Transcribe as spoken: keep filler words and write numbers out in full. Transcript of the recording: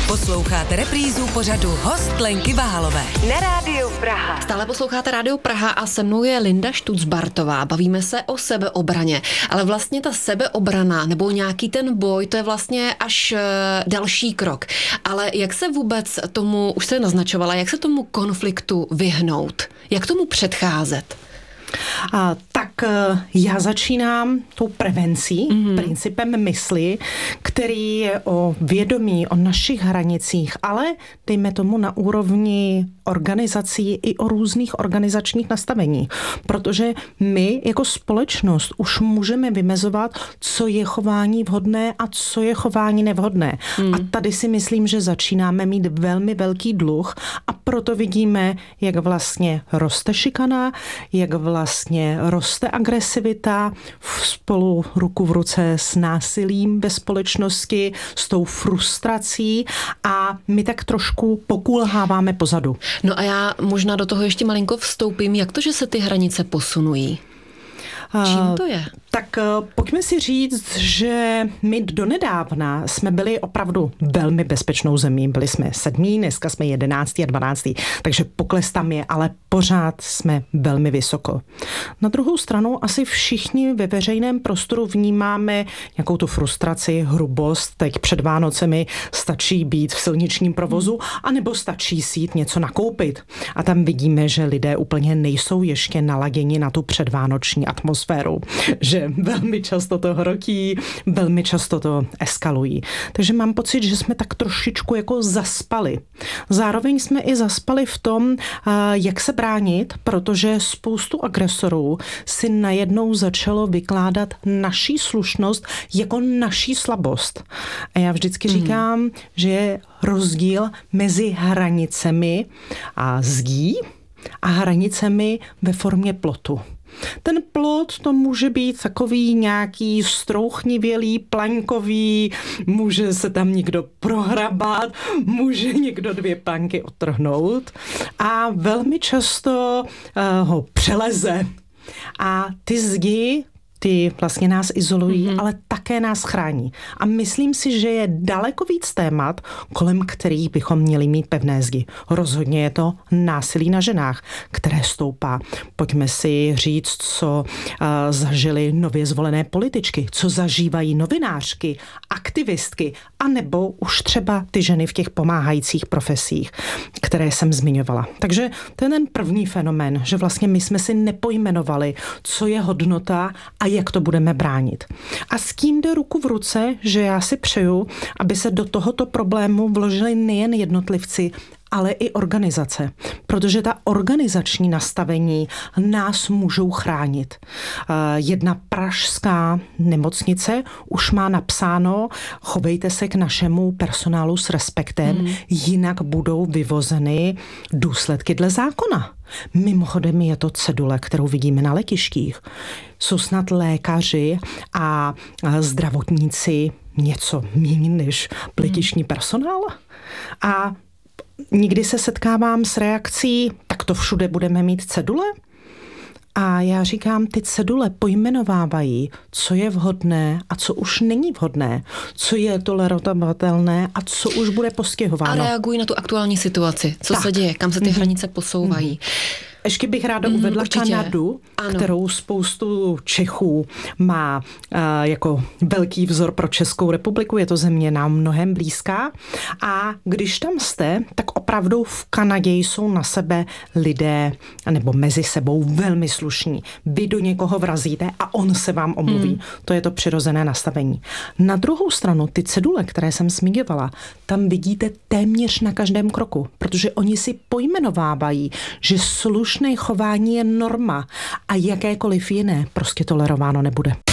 Posloucháte reprízu pořadu Host Lenky Vahalové na Rádiu Praha. Stále posloucháte Rádio Praha a se mnou je Linda Štucbartová. Bavíme se o sebeobraně, ale vlastně ta sebeobrana nebo nějaký ten boj, to je vlastně až další krok. Ale jak se vůbec tomu, už jste naznačovala, jak se tomu konfliktu vyhnout? Jak tomu předcházet? A, tak já začínám tou prevencí, mm-hmm. principem mysli, který je o vědomí, o našich hranicích, ale dejme tomu na úrovni organizací i o různých organizačních nastavení. Protože my jako společnost už můžeme vymezovat, co je chování vhodné a co je chování nevhodné. Mm. A tady si myslím, že začínáme mít velmi velký dluh a proto vidíme, jak vlastně roste šikana, jak vlastně roste agresivita spolu ruku v ruce s násilím ve společnosti, s tou frustrací a my tak trošku pokulháváme pozadu. No a já možná do toho ještě malinko vstoupím. Jak to, že se ty hranice posunují? Čím to je? Tak pojďme si říct, že my donedávna jsme byli opravdu velmi bezpečnou zemí. Byli jsme sedmí, dneska jsme jedenáctý a dvanáctý, takže pokles tam je, ale pořád jsme velmi vysoko. Na druhou stranu asi všichni ve veřejném prostoru vnímáme nějakou tu frustraci, hrubost. Teď před Vánocemi stačí být v silničním provozu, anebo stačí si jít něco nakoupit. A tam vidíme, že lidé úplně nejsou ještě naladěni na tu předvánoční atmosféru, že velmi často to hrotí, velmi často to eskalují. Takže mám pocit, že jsme tak trošičku jako zaspali. Zároveň jsme i zaspali v tom, jak se bránit, protože spoustu agresorů si najednou začalo vykládat naší slušnost jako naší slabost. A já vždycky říkám, mm. že je rozdíl mezi hranicemi a zdí a hranicemi ve formě plotu. Ten plot to může být takový nějaký strouchnivělý, plaňkový, může se tam někdo prohrabat, může někdo dvě planky odtrhnout a velmi často uh, ho přeleze. A ty zdi, ty vlastně nás izolují, mm-hmm. ale také nás chrání. A myslím si, že je daleko víc témat, kolem kterých bychom měli mít pevné zdi. Rozhodně je to násilí na ženách, které stoupá. Pojďme si říct, co uh, zažili nově zvolené političky, co zažívají novinářky, aktivistky, anebo už třeba ty ženy v těch pomáhajících profesích, které jsem zmiňovala. Takže to je ten první fenomén, že vlastně my jsme si nepojmenovali, co je hodnota a jak to budeme bránit. A s kým jde ruku v ruce, že já si přeju, aby se do tohoto problému vložili nejen jednotlivci, ale i organizace, protože ta organizační nastavení nás můžou chránit. Jedna pražská nemocnice už má napsáno, chovejte se k našemu personálu s respektem, hmm. jinak budou vyvozeny důsledky dle zákona. Mimochodem je to cedule, kterou vidíme na letištích. Jsou snad lékaři a zdravotníci něco méně než letištní personál? A nikdy se setkávám s reakcí, tak to všude budeme mít cedule? A já říkám, ty cedule pojmenovávají, co je vhodné a co už není vhodné, co je tolerovatelné a co už bude postihováno. A reagují na tu aktuální situaci, co tak. se děje, kam se ty mm-hmm. hranice posouvají. Mm-hmm. Ještě bych ráda uvedla mm, Kanadu, ano. kterou spoustu Čechů má uh, jako velký vzor pro Českou republiku. Je to země nám mnohem blízká. A když tam jste, tak opravdu v Kanadě jsou na sebe lidé, nebo mezi sebou velmi slušní. Vy do někoho vrazíte a on se vám omluví. Mm. To je to přirozené nastavení. Na druhou stranu, ty cedule, které jsem zmiňovala, tam vidíte téměř na každém kroku, protože oni si pojmenovávají, že slušné chování je norma a jakékoliv jiné prostě tolerováno nebude.